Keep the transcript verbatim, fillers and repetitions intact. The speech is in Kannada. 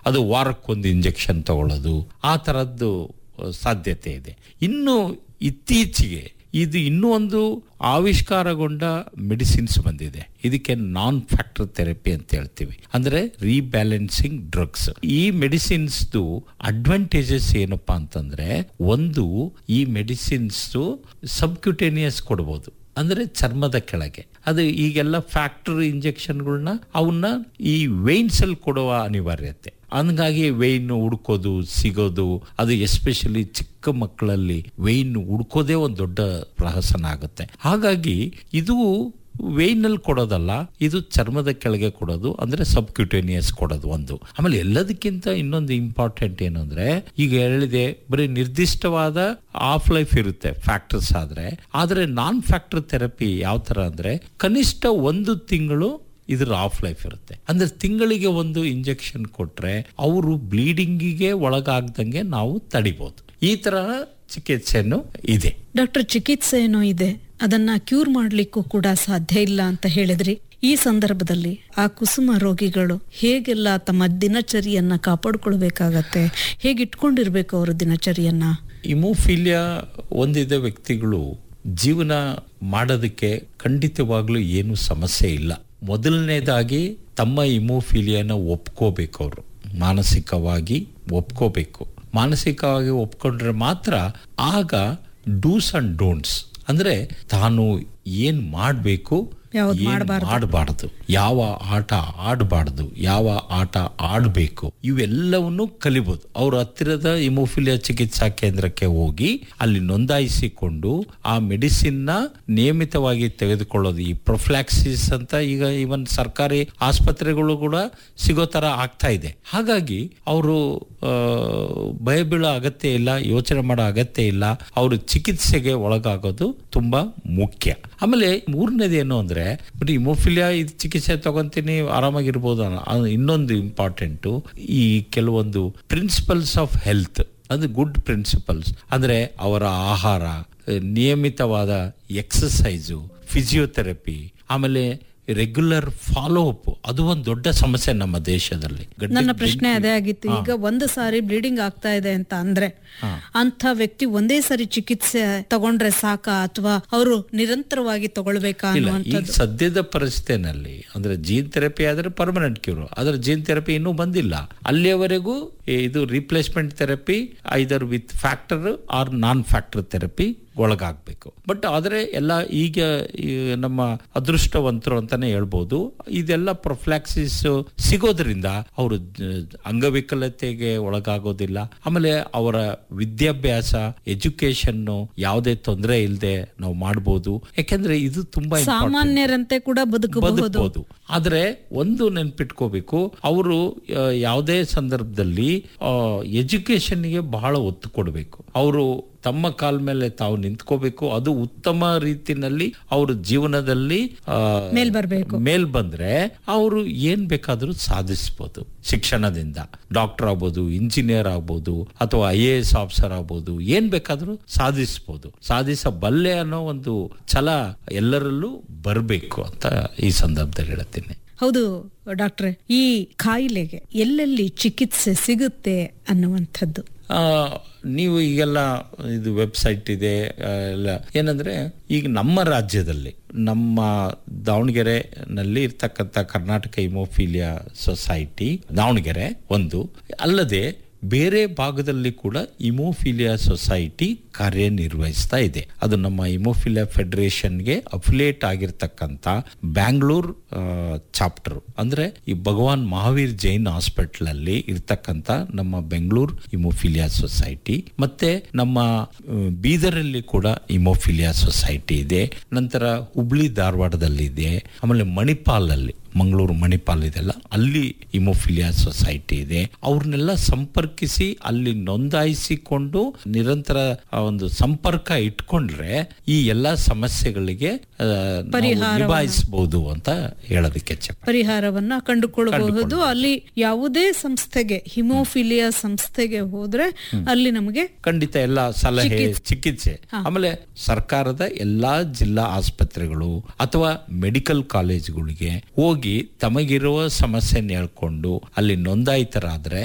ಅದು ವಾರಕ್ಕೊಂದು ಇಂಜೆಕ್ಷನ್ ತಗೊಳ್ಳೋದು, ಆ ಥರದ್ದು ಸಾಧ್ಯತೆ ಇದೆ. ಇನ್ನು ಇತ್ತೀಚೆಗೆ ಇದು ಇನ್ನೂ ಒಂದು ಆವಿಷ್ಕಾರಗೊಂಡ ಮೆಡಿಸಿನ್ಸ್ ಬಂದಿದೆ. ಇದಕ್ಕೆ ನಾನ್ ಫ್ಯಾಕ್ಟರ್ ಥೆರಪಿ ಅಂತ ಹೇಳ್ತೀವಿ, ಅಂದ್ರೆ ರೀಬ್ಯಾಲೆನ್ಸಿಂಗ್ ಡ್ರಗ್ಸ್. ಈ ಮೆಡಿಸಿನ್ಸ್ದು ಅಡ್ವಾಂಟೇಜಸ್ ಏನಪ್ಪಾ ಅಂತಂದ್ರೆ, ಒಂದು ಈ ಮೆಡಿಸಿನ್ಸ್ ಸಬ್ಕ್ಯೂಟೇನಿಯಸ್ ಕೊಡ್ಬೋದು, ಅಂದ್ರೆ ಚರ್ಮದ ಕೆಳಗೆ. ಅದು ಈಗೆಲ್ಲ ಫ್ಯಾಕ್ಟರ್ ಇಂಜೆಕ್ಷನ್ಗಳನ್ನ ಅವನ್ನ ಈ ವೇನ್ಸ್ ಅಲ್ಲಿ ಕೊಡುವ ಅನಿವಾರ್ಯತೆ. ಹಂಗಾಗಿ ವೇಯ್ನ್ ಹುಡ್ಕೋದು ಸಿಗೋದು, ಅದು ಎಸ್ಪೆಷಲಿ ಚಿಕ್ಕ ಮಕ್ಕಳಲ್ಲಿ ವೇಯ್ನ್ ಹುಡ್ಕೋದೇ ಒಂದು ದೊಡ್ಡ ಪ್ರಹಸನ ಆಗುತ್ತೆ. ಹಾಗಾಗಿ ಇದು ವೇಯ್ನಲ್ಲಿ ಕೊಡೋದಲ್ಲ, ಇದು ಚರ್ಮದ ಕೆಳಗೆ ಕೊಡೋದು, ಅಂದ್ರೆ ಸಬ್ಕ್ಯೂಟೇನಿಯಸ್ ಕೊಡೋದು ಒಂದು. ಆಮೇಲೆ ಎಲ್ಲದಕ್ಕಿಂತ ಇನ್ನೊಂದು ಇಂಪಾರ್ಟೆಂಟ್ ಏನು ಅಂದ್ರೆ, ಈಗ ಹೇಳಿದೆ ಬರೀ ನಿರ್ದಿಷ್ಟವಾದ ಆಫ್ ಲೈಫ್ ಇರುತ್ತೆ ಫ್ಯಾಕ್ಟರ್ಸ್ ಆದ್ರೆ. ಆದ್ರೆ ನಾನ್ ಫ್ಯಾಕ್ಟರ್ ಥೆರಪಿ ಯಾವ ತರ ಅಂದ್ರೆ, ಕನಿಷ್ಠ ಒಂದು ತಿಂಗಳು ಇದ್ರ ಆಫ್ ಲೈಫ್ ಇರುತ್ತೆ. ಅಂದ್ರೆ ತಿಂಗಳಿಗೆ ಒಂದು ಇಂಜೆಕ್ಷನ್ ಕೊಟ್ರೆ ಅವರು ಬ್ಲೀಡಿಂಗಿಗೆ ಒಳಗಾಗ್ದಂಗೆ ನಾವು ತಡಿಬಹುದು. ಈ ತರ ಚಿಕಿತ್ಸೆನೂ ಇದೆ. ಡಾಕ್ಟರ್, ಚಿಕಿತ್ಸೆ ಏನೋ ಇದೆ, ಅದನ್ನ ಕ್ಯೂರ್ ಮಾಡ್ಲಿಕ್ಕೂ ಕೂಡ ಸಾಧ್ಯ ಇಲ್ಲ ಅಂತ ಹೇಳಿದ್ರಿ. ಈ ಸಂದರ್ಭದಲ್ಲಿ ಆ ಕುಸುಮ ರೋಗಿಗಳು ಹೇಗೆಲ್ಲ ತಮ್ಮ ದಿನಚರಿಯನ್ನ ಕಾಪಾಡ್ಕೊಳ್ಬೇಕಾಗತ್ತೆ, ಹೇಗೆ ಇಟ್ಕೊಂಡಿರ್ಬೇಕು ಅವರು ದಿನಚರಿಯನ್ನ? ಹಿಮೋಫಿಲಿಯಾ ಹೊಂದಿದ ವ್ಯಕ್ತಿಗಳು ಜೀವನ ಮಾಡೋದಕ್ಕೆ ಖಂಡಿತವಾಗ್ಲೂ ಏನು ಸಮಸ್ಯೆ ಇಲ್ಲ. ಮೊದಲನೇದಾಗಿ ತಮ್ಮ ಹಿಮೋಫಿಲಿಯಾನ ಒಪ್ಕೋಬೇಕು, ಅವರು ಮಾನಸಿಕವಾಗಿ ಒಪ್ಕೋಬೇಕು. ಮಾನಸಿಕವಾಗಿ ಒಪ್ಕೊಂಡ್ರೆ ಮಾತ್ರ ಆಗ ಡೂಸ್ ಅಂಡ್ ಡೋಂಟ್ಸ್, ಅಂದ್ರೆ ತಾನು ಏನ್ ಮಾಡಬೇಕು, ಮಾಡಬಾರ್ದು, ಯಾವ ಆಟ ಆಡಬಾರ್ದು, ಯಾವ ಆಟ ಆಡಬೇಕು, ಇವೆಲ್ಲವನ್ನು ಕಲಿಬಹುದು. ಅವ್ರ ಹತ್ತಿರದ ಹಿಮೋಫಿಲಿಯಾ ಚಿಕಿತ್ಸಾ ಕೇಂದ್ರಕ್ಕೆ ಹೋಗಿ ಅಲ್ಲಿ ನೋಂದಾಯಿಸಿಕೊಂಡು ಆ ಮೆಡಿಸಿನ್ ನ ನಿಯಮಿತವಾಗಿ ತೆಗೆದುಕೊಳ್ಳೋದು. ಈ ಪ್ರೊಫ್ಲಾಕ್ಸಿಸ್ ಅಂತ ಈಗ ಇವನ್ ಸರ್ಕಾರಿ ಆಸ್ಪತ್ರೆಗಳು ಕೂಡ ಸಿಗೋ ತರ ಆಗ್ತಾ ಇದೆ. ಹಾಗಾಗಿ ಅವರು ಭಯ ಬೀಳೋ ಅಗತ್ಯ ಇಲ್ಲ, ಯೋಚನೆ ಮಾಡೋ ಅಗತ್ಯ ಇಲ್ಲ. ಅವರು ಚಿಕಿತ್ಸೆಗೆ ಒಳಗಾಗೋದು ತುಂಬಾ ಮುಖ್ಯ. ಆಮೇಲೆ ಮೂರನೇದೇನು ಅಂದ್ರೆ, ಬರೀ ಹಿಮೋಫಿಲಿಯಾ ಇದು ಚಿಕಿತ್ಸೆ ತಗೊಂತೀನಿ ಆರಾಮಾಗಿರ್ಬೋದು. ಇನ್ನೊಂದು ಇಂಪಾರ್ಟೆಂಟು, ಈ ಕೆಲವೊಂದು ಪ್ರಿನ್ಸಿಪಲ್ಸ್ ಆಫ್ ಹೆಲ್ತ್, ಅದು ಗುಡ್ ಪ್ರಿನ್ಸಿಪಲ್ಸ್ ಅಂದ್ರೆ ಅವರ ಆಹಾರ, ನಿಯಮಿತವಾದ ಎಕ್ಸಸೈಸು, ಫಿಸಿಯೋಥೆರಪಿ, ಆಮೇಲೆ ರೆಗ್ಯುಲರ್ ಫಾಲೋ ಅಪ್. ಅದು ಒಂದು ದೊಡ್ಡ ಸಮಸ್ಯೆ ನಮ್ಮ ದೇಶದಲ್ಲಿ. ನನ್ನ ಪ್ರಶ್ನೆ ಅದೇ ಆಗಿತ್ತು. ಈಗ ಒಂದು ಸಾರಿ ಬ್ಲೀಡಿಂಗ್ ಆಗ್ತಾ ಇದೆ ಅಂತ ಅಂದ್ರೆ ಅಂತ ವ್ಯಕ್ತಿ ಒಂದೇ ಸಾರಿ ಚಿಕಿತ್ಸೆ ತಗೊಂಡ್ರೆ ಸಾಕಾ, ಅಥವಾ ಅವರು ನಿರಂತರವಾಗಿ ತಗೊಳ್ಬೇಕಾ? ಈಗ ಸದ್ಯದ ಪರಿಸ್ಥಿತಿನಲ್ಲಿ ಅಂದ್ರೆ ಜೀನ್ ಥೆರಪಿ ಆದ್ರೆ ಪರ್ಮನೆಂಟ್ ಕ್ಯೂರ್, ಆದ್ರೆ ಜೀನ್ ಥೆರಪಿ ಇನ್ನೂ ಬಂದಿಲ್ಲ. ಅಲ್ಲಿಯವರೆಗೂ ಇದು replacement therapy either with factor R non factor therapy ಒಳಗಾಗಬೇಕು. But ಆದರೆ ಎಲ್ಲ ಈಗ ನಮ್ಮ ಅದೃಷ್ಟವಂತರು ಅಂತಾನೆ ಹೇಳ್ಬೋದು. ಇದೆಲ್ಲ ಪ್ರೊಫ್ಲಾಕ್ಸಿಸ್ ಸಿಗೋದ್ರಿಂದ ಅವರು ಅಂಗವಿಕಲತೆಗೆ ಒಳಗಾಗೋದಿಲ್ಲ. ಆಮೇಲೆ ಅವರ ವಿದ್ಯಾಭ್ಯಾಸ, ಎಜುಕೇಶನ್ ಯಾವುದೇ ತೊಂದರೆ ಇಲ್ಲದೆ ನಾವು ಮಾಡಬಹುದು. ಯಾಕೆಂದ್ರೆ ಇದು ತುಂಬಾ ಸಾಮಾನ್ಯರಂತೆ ಕೂಡ ಬದುಕಬಹುದು. ಆದ್ರೆ ಒಂದು ನೆನ್ಪಿಟ್ಕೋಬೇಕು, ಅವರು ಯಾವುದೇ ಸಂದರ್ಭದಲ್ಲಿ ಎಜುಕೇಶನ್ಗೆ ಬಹಳ ಒತ್ತು ಕೊಡಬೇಕು. ಅವರು ತಮ್ಮ ಕಾಲ ಮೇಲೆ ತಾವು ನಿಂತ್ಕೋಬೇಕು. ಅದು ಉತ್ತಮ ರೀತಿನಲ್ಲಿ ಅವ್ರ ಜೀವನದಲ್ಲಿ ಮೇಲ್ ಬರಬೇಕು. ಮೇಲ್ ಬಂದ್ರೆ ಅವರು ಏನ್ ಬೇಕಾದ್ರೂ ಸಾಧಿಸಬಹುದು. ಶಿಕ್ಷಣದಿಂದ ಡಾಕ್ಟರ್ ಆಗ್ಬೋದು, ಇಂಜಿನಿಯರ್ ಆಗ್ಬೋದು, ಅಥವಾ ಐ ಎ ಎಸ್ ಆಫೀಸರ್ ಆಗ್ಬೋದು, ಏನ್ ಬೇಕಾದ್ರೂ ಸಾಧಿಸಬಹುದು. ಸಾಧಿಸಬಲ್ಲೆ ಅನ್ನೋ ಒಂದು ಛಲ ಎಲ್ಲರಲ್ಲೂ ಬರಬೇಕು ಅಂತ ಈ ಸಂದರ್ಭದಲ್ಲಿ ಹೇಳ್ತೀನಿ. ಹೌದು ಡಾಕ್ಟ್ರೆ, ಈ ಕಾಯಿಲೆಗೆ ಎಲ್ಲೆಲ್ಲಿ ಚಿಕಿತ್ಸೆ ಸಿಗುತ್ತೆ ಅನ್ನುವಂಥದ್ದು ನೀವು ಈಗೆಲ್ಲ ಇದು ವೆಬ್ಸೈಟ್ ಇದೆ ಎಲ್ಲ. ಏನಂದ್ರೆ ಈಗ ನಮ್ಮ ರಾಜ್ಯದಲ್ಲಿ, ನಮ್ಮ ದಾವಣಗೆರೆನಲ್ಲಿ ಇರ್ತಕ್ಕಂಥ ಕರ್ನಾಟಕ ಹಿಮೋಫಿಲಿಯಾ ಸೊಸೈಟಿ ದಾವಣಗೆರೆ ಒಂದು ಅಲ್ಲದೆ ಬೇರೆ ಭಾಗದಲ್ಲಿ ಕೂಡ ಹಿಮೋಫಿಲಿಯಾ ಸೊಸೈಟಿ ಕಾರ್ಯನಿರ್ವಹಿಸ್ತಾ ಇದೆ. ಅದು ನಮ್ಮ ಹಿಮೋಫಿಲಿಯಾ ಫೆಡರೇಷನ್ಗೆ ಅಫಿಲಿಯೇಟ್ ಆಗಿರ್ತಕ್ಕಂಥ ಬ್ಯಾಂಗ್ಳೂರ್ ಚಾಪ್ಟರ್, ಅಂದ್ರೆ ಈ ಭಗವಾನ್ ಮಹಾವೀರ್ ಜೈನ್ ಹಾಸ್ಪಿಟಲ್ ಅಲ್ಲಿ ಇರ್ತಕ್ಕಂಥ ನಮ್ಮ ಬೆಂಗಳೂರು ಹಿಮೋಫಿಲಿಯಾ ಸೊಸೈಟಿ, ಮತ್ತೆ ನಮ್ಮ ಬೀದರಲ್ಲಿ ಕೂಡ ಹಿಮೋಫಿಲಿಯಾ ಸೊಸೈಟಿ ಇದೆ. ನಂತರ ಹುಬ್ಳಿ ಧಾರವಾಡದಲ್ಲಿ ಇದೆ. ಆಮೇಲೆ ಮಣಿಪಾಲ್ ಅಲ್ಲಿ, ಮಂಗಳೂರು ಮಣಿಪಾಲ್ ಇದೆಲ್ಲ, ಅಲ್ಲಿ ಹಿಮೋಫಿಲಿಯಾ ಸೊಸೈಟಿ ಇದೆ. ಅವ್ರನ್ನೆಲ್ಲ ಸಂಪರ್ಕಿಸಿ ಅಲ್ಲಿ ನೋಂದಾಯಿಸಿಕೊಂಡು ನಿರಂತರ ಒಂದು ಸಂಪರ್ಕ ಇಟ್ಕೊಂಡ್ರೆ ಈ ಎಲ್ಲಾ ಸಮಸ್ಯೆಗಳಿಗೆ ನಿಭಾಯಿಸಬಹುದು ಅಂತ ಹೇಳೋದಕ್ಕೆ ಪರಿಹಾರವನ್ನ ಕಂಡುಕೊಳ್ಳಬಹುದು. ಅಲ್ಲಿ ಯಾವುದೇ ಸಂಸ್ಥೆಗೆ, ಹಿಮೋಫಿಲಿಯಾ ಸಂಸ್ಥೆಗೆ ಹೋದ್ರೆ ಅಲ್ಲಿ ನಮಗೆ ಖಂಡಿತ ಎಲ್ಲ ಸಲಹೆ, ಚಿಕಿತ್ಸೆ. ಆಮೇಲೆ ಸರ್ಕಾರದ ಎಲ್ಲಾ ಜಿಲ್ಲಾ ಆಸ್ಪತ್ರೆಗಳು ಅಥವಾ ಮೆಡಿಕಲ್ ಕಾಲೇಜುಗಳಿಗೆ ಹೋಗಿ ತಮಗಿರುವ ಸಮಸ್ಯೆನ ಹೇಳ್ಕೊಂಡು ಅಲ್ಲಿ ನೋಂದಾಯಿತರಾದ್ರೆ